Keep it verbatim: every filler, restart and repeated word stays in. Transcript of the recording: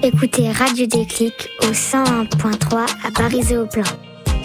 Écoutez Radio Déclic au cent un point trois à Paris et au Plan.